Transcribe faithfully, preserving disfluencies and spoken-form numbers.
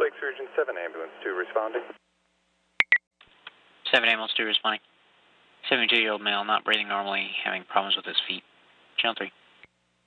Lake Surgeon seven Ambulance two responding. seven Ambulance two responding. seventy-two-year-old male, not breathing normally, having problems with his feet. Channel three.